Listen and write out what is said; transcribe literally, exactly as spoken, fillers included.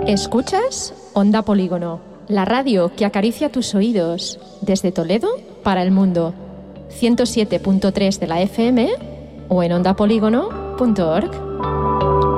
Escuchas Onda Polígono, la radio que acaricia tus oídos, desde Toledo para el mundo. ciento siete punto tres de la F M o en onda polígono punto org.